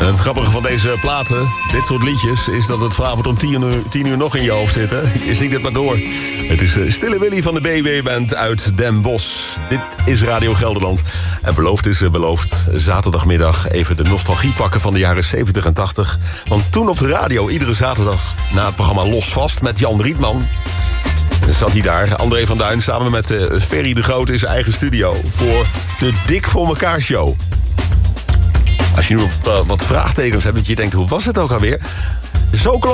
En het grappige van deze platen, dit soort liedjes, is dat het vanavond om 10 uur nog in je hoofd zit. Hè? Je zingt het maar door. Het is Stille Willy van de BW-band uit Den Bosch. Dit is Radio Gelderland. En beloofd is beloofd. Zaterdagmiddag even de nostalgie pakken van de jaren 70 en 80. Want toen op de radio, iedere zaterdag na het programma Los Vast met Jan Rietman, zat hij daar, André van Duin, samen met Ferry de Groot in zijn eigen studio voor de Dik voor elkaar show. Als je nu wat vraagtekens hebt, dat je denkt, hoe was het ook alweer? Zo klonk